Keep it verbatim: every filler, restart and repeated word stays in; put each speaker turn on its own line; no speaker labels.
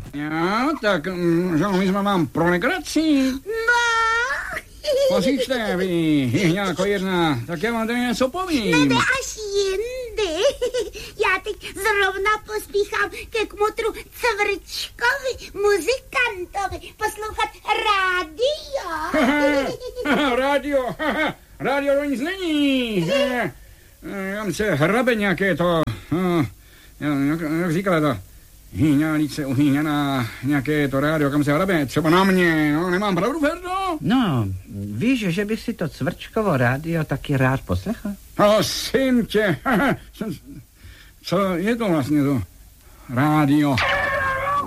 Jo, tak, že my jsme vám pro legraci.
No.
Poslyšte, vy, jako jedna, tak já vám tady něco povím.
Nebe až jindy. Já teď zrovna pospíchám ke kmotru Cvrčkovi, muzikantovi, poslouchat rádio.
Rádio, rádio to nic není. Tam se hrabe nějaké to, jak, jak říkala to, hýňálice uhýňaná, nějaké to rádio, kam se hrabe, třeba na mě, no, nemám pravdu, Ferdo?
No, víš, že bych si to Cvrčkovo rádio taky rád poslechl?
Prosím tě, co je to vlastně to rádio?